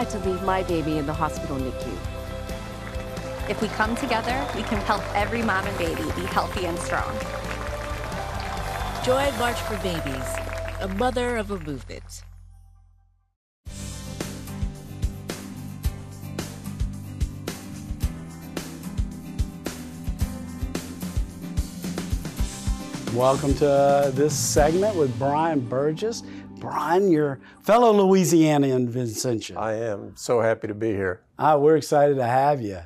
had to leave my baby in the hospital NICU. If we come together, we can help every mom and baby be healthy and strong. Join March for Babies, a mother of a movement. Welcome to this segment with Brian Burgess. Brian, you're fellow Louisianian Vincentian. I am so happy to be here. We're excited to have you.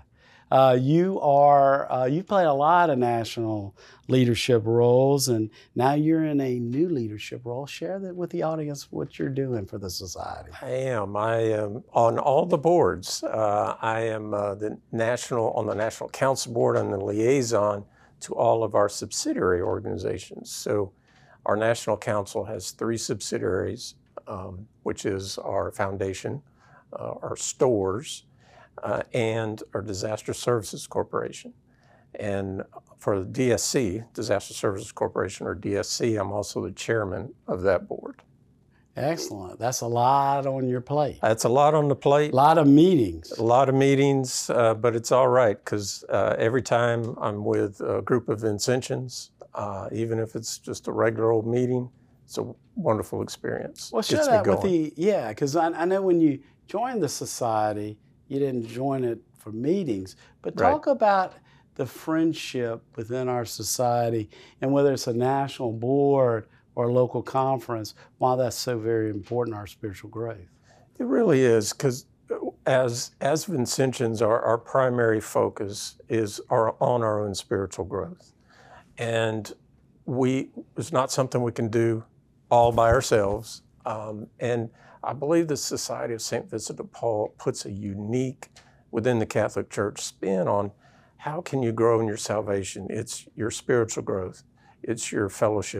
You've played a lot of national leadership roles, and now you're in a new leadership role. Share that with the audience, what you're doing for the society. I am on all the boards. I am on the National Council Board. I'm the liaison to all of our subsidiary organizations. So our National Council has 3 subsidiaries, which is our foundation, our stores, and our Disaster Services Corporation. And for the DSC, Disaster Services Corporation, or DSC, I'm also the chairman of that board. Excellent. That's a lot on your plate. That's a lot on the plate. A lot of meetings. A lot of meetings, but it's all right, because every time I'm with a group of Vincentians, even if it's just a regular old meeting, it's a wonderful experience. Well, share that with because I know when you joined the society, you didn't join it for meetings, but talk about the friendship within our society and whether it's a national board or a local conference, why that's so very important in our spiritual growth. It really is, because as Vincentians, our primary focus is on our own spiritual growth. And it's not something we can do all by ourselves. And I believe the Society of St. Vincent de Paul puts a unique, within the Catholic Church, spin on how can you grow in your salvation. It's your spiritual growth. It's your fellowship.